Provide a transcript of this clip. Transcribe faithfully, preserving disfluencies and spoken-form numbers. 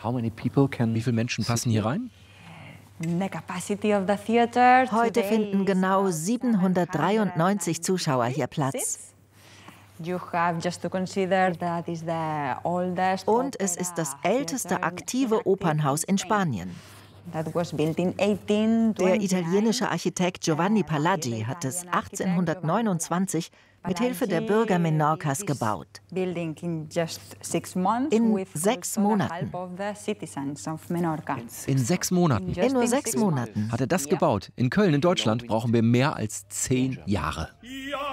Wie viele Menschen passen hier rein? Heute finden genau siebenhundertdreiundneunzig Zuschauer hier Platz. Und es ist das älteste aktive Opernhaus in Spanien. Der italienische Architekt Giovanni Palladio hat es achtzehnhundertneunundzwanzig mit Hilfe der Bürger Menorcas gebaut. In sechs Monaten. In sechs Monaten? In nur sechs Monaten. Hat er das gebaut? In Köln, in Deutschland, brauchen wir mehr als zehn Jahre.